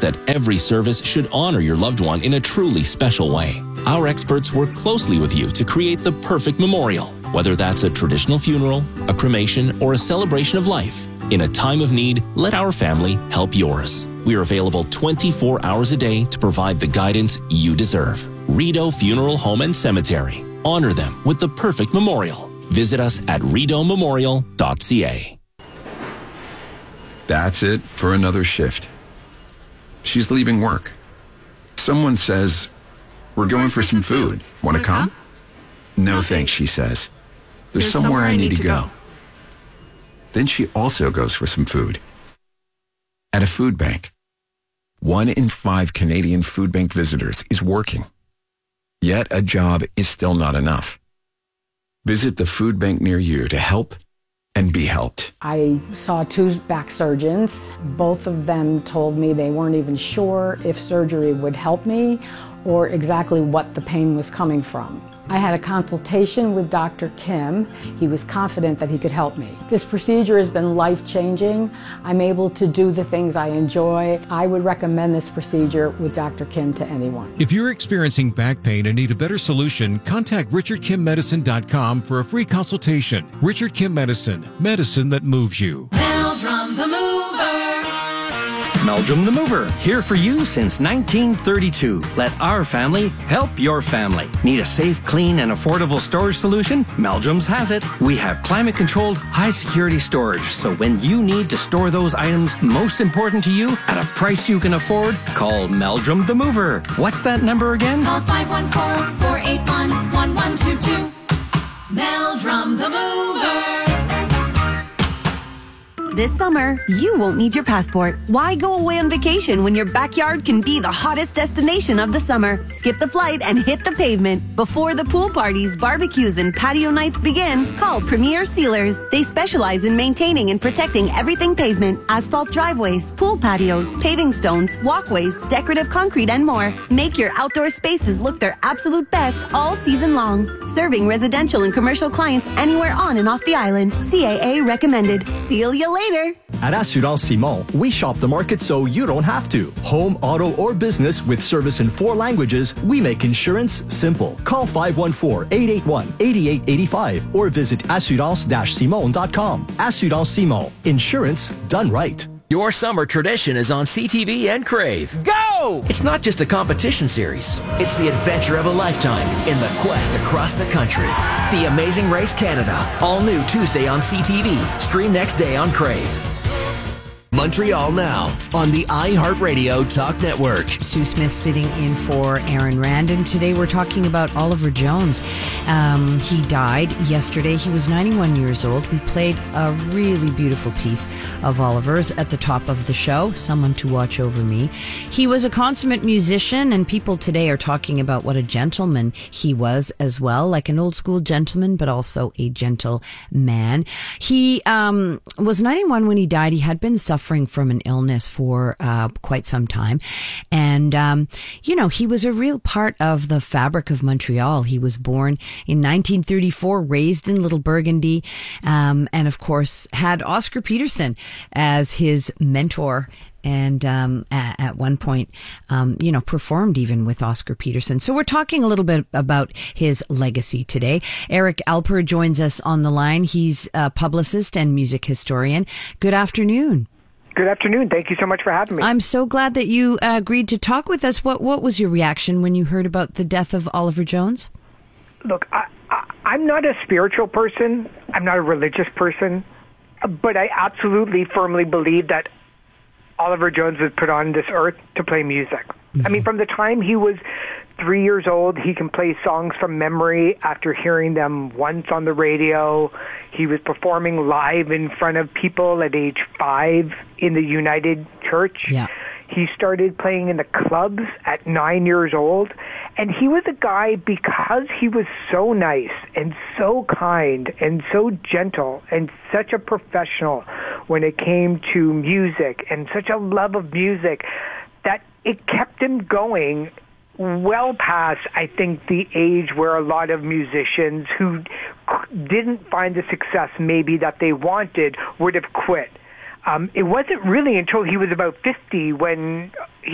that every service should honor your loved one in a truly special way. Our experts work closely with you to create the perfect memorial, whether that's a traditional funeral, a cremation, or a celebration of life. In a time of need, let our family help yours. We are available 24 hours a day to provide the guidance you deserve. Rideau Funeral Home and Cemetery. Honor them with the perfect memorial. Visit us at rideaumemorial.ca. That's it for another shift. She's leaving work. Someone says, "We're going for some food. Want to come?" "No, thanks," she says. There's somewhere I need to go. Then she also goes for some food. At a food bank. 1 in 5 Canadian food bank visitors is working. Yet a job is still not enough. Visit the food bank near you to help and be helped. I saw 2 back surgeons. Both of them told me they weren't even sure if surgery would help me or exactly what the pain was coming from. I had a consultation with Dr. Kim. He was confident that he could help me. This procedure has been life-changing. I'm able to do the things I enjoy. I would recommend this procedure with Dr. Kim to anyone. If you're experiencing back pain and need a better solution, contact richardkimmedicine.com for a free consultation. Richard Kim Medicine, medicine that moves you. Meldrum the Mover. Meldrum the Mover, here for you since 1932. Let our family help your family. Need a safe, clean, and affordable storage solution? Meldrum's has it. We have climate-controlled, high-security storage, so when you need to store those items most important to you at a price you can afford, call Meldrum the Mover. What's that number again? Call 514-481-1122. Meldrum the Mover. This summer, you won't need your passport. Why go away on vacation when your backyard can be the hottest destination of the summer? Skip the flight and hit the pavement. Before the pool parties, barbecues, and patio nights begin, call Premier Sealers. They specialize in maintaining and protecting everything pavement, asphalt driveways, pool patios, paving stones, walkways, decorative concrete, and more. Make your outdoor spaces look their absolute best all season long. Serving residential and commercial clients anywhere on and off the island. CAA recommended. Seal you later. At Assurance Simon, we shop the market so you don't have to. Home, auto, or business with service in 4 languages, we make insurance simple. Call 514-881-8885 or visit assurance-simon.com. Assurance Simon. Insurance done right. Your summer tradition is on CTV and Crave. Go! It's not just a competition series. It's the adventure of a lifetime in the quest across the country. The Amazing Race Canada. All new Tuesday on CTV. Stream next day on Crave. Montreal Now on the iHeartRadio Talk Network. Sue Smith sitting in for Aaron Randon. Today we're talking about Oliver Jones. He died yesterday. He was 91 years old. We played a really beautiful piece of Oliver's at the top of the show, Someone to Watch Over Me. He was a consummate musician, and people today are talking about what a gentleman he was as well, like an old school gentleman, but also a gentle man. He was 91 when he died. He had been suffering from an illness for quite some time. And, he was a real part of the fabric of Montreal. He was born in 1934, raised in Little Burgundy, and of course had Oscar Peterson as his mentor. And at one point, performed even with Oscar Peterson. So we're talking a little bit about his legacy today. Eric Alper joins us on the line. He's a publicist and music historian. Good afternoon. Good afternoon. Thank you so much for having me. I'm so glad that you agreed to talk with us. What was your reaction when you heard about the death of Oliver Jones? Look, I'm not a spiritual person. I'm not a religious person. But I absolutely firmly believe that Oliver Jones was put on this earth to play music. Mm-hmm. I mean, from the time he was 3 years old, he can play songs from memory after hearing them once on the radio. He was performing live in front of people at age 5 in the United Church. Yeah. He started playing in the clubs at 9 years old. And he was a guy, because he was so nice and so kind and so gentle and such a professional when it came to music and such a love of music, that it kept him going well past, I think, the age where a lot of musicians who didn't find the success maybe that they wanted would have quit. It wasn't really until he was about 50 when